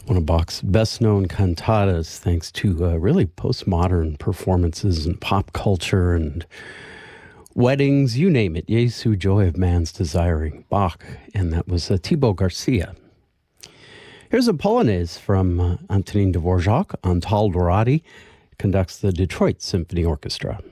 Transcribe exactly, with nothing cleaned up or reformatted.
One of Bach's best-known cantatas, thanks to uh, really postmodern performances and pop culture and weddings, you name it. Jesu, joy of man's desiring. Bach, and that was uh, Thibaut Garcia. Here's a Polonaise from uh, Antonin Dvorak. Antal Dorati conducts the Detroit Symphony Orchestra.